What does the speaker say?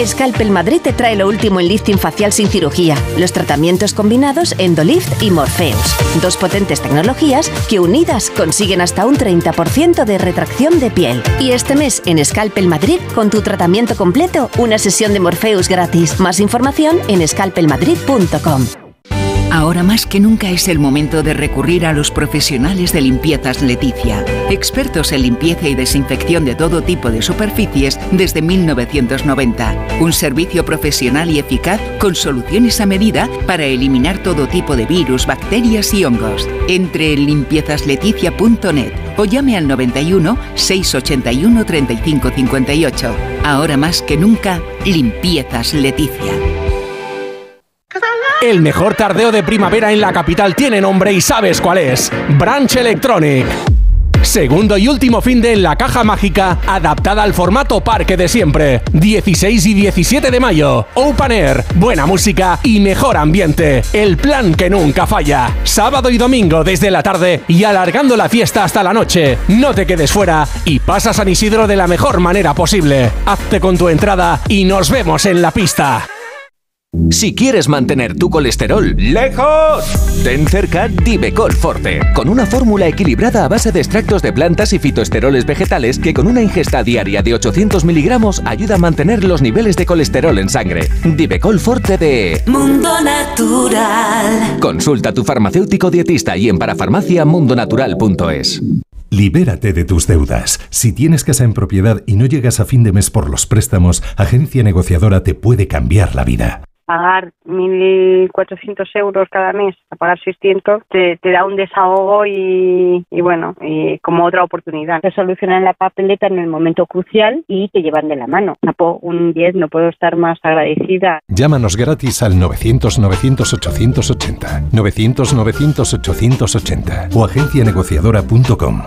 Scalpel Madrid te trae lo último en lifting facial sin cirugía, los tratamientos combinados Endolift y Morpheus. 2 potentes tecnologías que unidas consiguen hasta un 30% de retracción de piel. Y este mes en Scalpel Madrid, con tu tratamiento completo, una sesión de Morpheus gratis. Más información en scalpelmadrid.com. Ahora más que nunca es el momento de recurrir a los profesionales de Limpiezas Leticia, expertos en limpieza y desinfección de todo tipo de superficies desde 1990. Un servicio profesional y eficaz con soluciones a medida para eliminar todo tipo de virus, bacterias y hongos. Entre en limpiezasLeticia.net o llame al 91 681 35 58. Ahora más que nunca, Limpiezas Leticia. El mejor tardeo de primavera en la capital tiene nombre y sabes cuál es. Branch Electronic. Segundo y último fin de En la Caja Mágica, adaptada al formato parque de siempre. 16 y 17 de mayo. Open Air, buena música y mejor ambiente. El plan que nunca falla. Sábado y domingo desde la tarde y alargando la fiesta hasta la noche. No te quedes fuera y pasa San Isidro de la mejor manera posible. Hazte con tu entrada y nos vemos en la pista. Si quieres mantener tu colesterol lejos, ten cerca Divecol Forte, con una fórmula equilibrada a base de extractos de plantas y fitoesteroles vegetales que con una ingesta diaria de 800 miligramos ayuda a mantener los niveles de colesterol en sangre. Divecol Forte de Mundo Natural. Consulta a tu farmacéutico dietista y en parafarmacia.mundonatural.es. Libérate de tus deudas. Si tienes casa en propiedad y no llegas a fin de mes por los préstamos, Agencia Negociadora te puede cambiar la vida. Pagar 1.400 euros cada mes, a pagar 600, te da un desahogo y bueno, y como otra oportunidad. Te solucionan la papeleta en el momento crucial y te llevan de la mano. Un 10, no puedo estar más agradecida. Llámanos gratis al 900-900-880, 900-900-880 o agencianegociadora.com.